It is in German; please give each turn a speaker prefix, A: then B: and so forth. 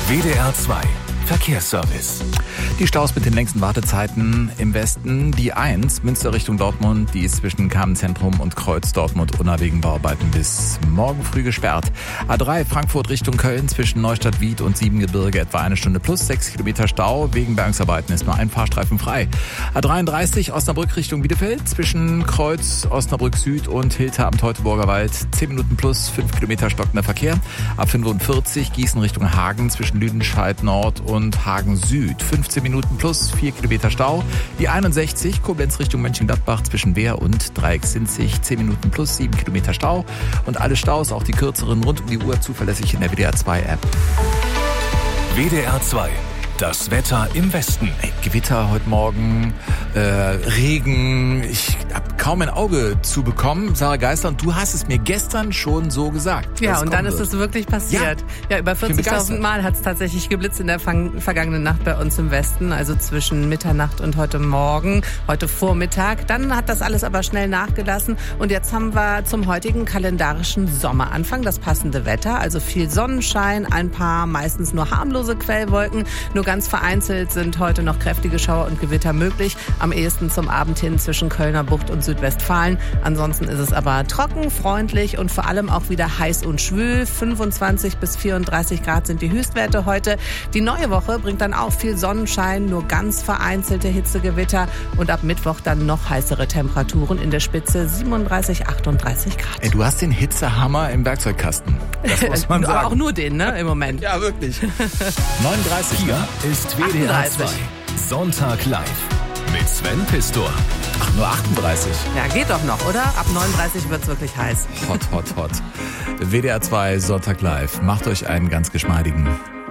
A: WDR 2 Verkehrsservice.
B: Die Staus mit den längsten Wartezeiten im Westen. Die 1, Münster Richtung Dortmund, die ist zwischen Kamenszentrum und Kreuz Dortmund-Unna wegen Bauarbeiten bis morgen früh gesperrt. A3 Frankfurt Richtung Köln zwischen Neustadt-Wied und Siebengebirge etwa 1 Stunde plus 6 Kilometer Stau. Wegen Bergungsarbeiten ist nur ein Fahrstreifen frei. A33 Osnabrück Richtung Bielefeld zwischen Kreuz Osnabrück Süd und Hilter am Teutoburger Wald 10 Minuten plus 5 Kilometer stockender Verkehr. A45 Gießen Richtung Hagen zwischen Lüdenscheid Nord und Hagen Süd 15 Minuten plus 4 Kilometer Stau. Die 61 Koblenz Richtung Mönchengladbach zwischen Wehr und Dreiecksinzig 10 Minuten plus 7 Kilometer Stau. Und alle Staus, auch die kürzeren, rund um die Uhr zuverlässig in der WDR 2 App.
A: WDR 2. Das Wetter im Westen.
B: Gewitter heute Morgen, Regen. Ich habe kaum ein Auge zu bekommen. Sarah Geisler, und du hast es mir gestern schon so gesagt.
C: Ja, und dann ist es wirklich passiert. Ja, über 40.000 Mal hat es tatsächlich geblitzt in der vergangenen Nacht bei uns im Westen. Also zwischen Mitternacht und heute Morgen, heute Vormittag. Dann hat das alles aber schnell nachgelassen. Und jetzt haben wir zum heutigen kalendarischen Sommeranfang das passende Wetter. Also viel Sonnenschein, ein paar meistens nur harmlose Quellwolken. Nur ganz vereinzelt sind heute noch kräftige Schauer und Gewitter möglich. Am ehesten zum Abend hin zwischen Kölner Bucht und Südwestfalen. Ansonsten ist es aber trocken, freundlich und vor allem auch wieder heiß und schwül. 25 bis 34 Grad sind die Höchstwerte heute. Die neue Woche bringt dann auch viel Sonnenschein, nur ganz vereinzelte Hitzegewitter und ab Mittwoch dann noch heißere Temperaturen in der Spitze 37, 38 Grad.
B: Du hast den Hitzehammer im Werkzeugkasten. Das muss man sagen.
C: Auch nur den, ne, im Moment.
B: Ja, wirklich. 39.
A: Hier ist WDR 2 Sonntag live mit Sven Pistor.
B: Ach, nur 38.
C: Ja, geht doch noch, oder? Ab 39 wird's wirklich heiß.
B: Hot. WDR 2 Sonntag live. Macht euch einen ganz geschmeidigen.